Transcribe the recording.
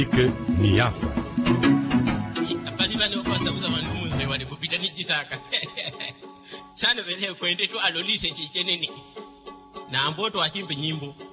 Niassa. Bali bano kwasabuza manuze wali kupita nijisaka. Sana vele kwende tu alolise chikeneni. Na amboto achimbe nyimbo.